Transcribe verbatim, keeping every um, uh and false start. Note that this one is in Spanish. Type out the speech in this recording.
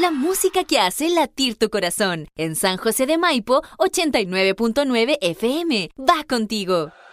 la música que hace latir tu corazón. En San José de Maipo, ochenta y nueve punto nueve F M. Va contigo.